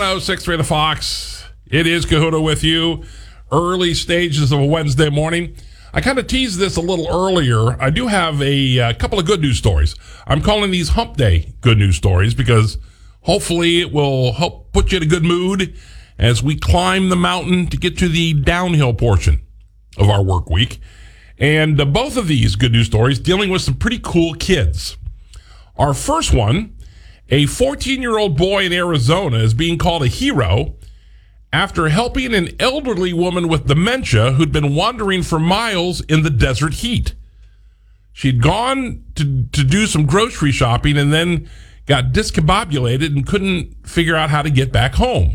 106.3 The Fox. It is Cahuta with you. Early stages of a Wednesday morning. I kind of teased this a little earlier. I do have a couple of good news stories. I'm calling these Hump Day good news stories because hopefully it will help put you in a good mood as we climb the mountain to get to the downhill portion of our work week. And both of these good news stories dealing with some pretty cool kids. Our first one, a 14-year-old boy in Arizona is being called a hero after helping an elderly woman with dementia who'd been wandering for miles in the desert heat. She'd gone to do some grocery shopping and then got discombobulated and couldn't figure out how to get back home.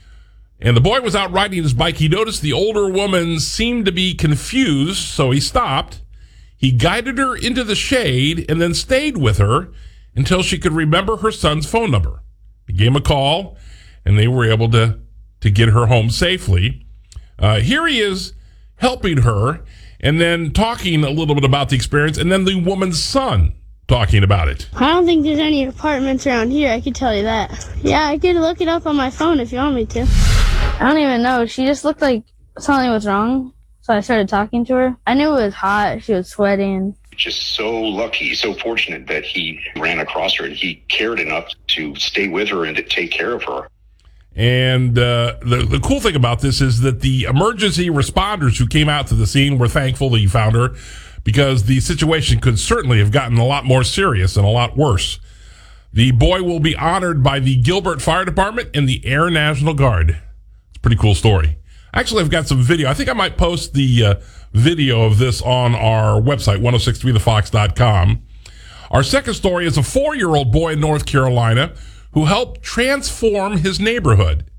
And the boy was out riding his bike. He noticed the older woman seemed to be confused, so he stopped. He guided her into the shade and then stayed with her until she could remember her son's phone number. He gave him a call, and they were able to get her home safely. Here he is helping her and then talking a little bit about the experience, and then the woman's son talking about it. I don't think there's any apartments around here, I can tell you that. Yeah, I could look it up on my phone if you want me to. I don't even know. She just looked like something was wrong, so I started talking to her. I knew it was hot. She was sweating. Just so lucky, so fortunate that he ran across her and he cared enough to stay with her and to take care of her. And the cool thing about this is that the emergency responders who came out to the scene were thankful that he found her because the situation could certainly have gotten a lot more serious and a lot worse. The boy will be honored by the Gilbert Fire Department and the Air National Guard. It's a pretty cool story. Actually, I've got some video. I think I might post the video of this on our website, 1063thefox.com. Our second story is a 4-year-old boy in North Carolina who helped transform his neighborhood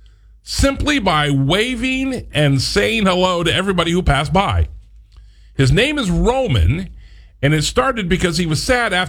simply by waving and saying hello to everybody who passed by. His name is Roman, and it started because he was sad after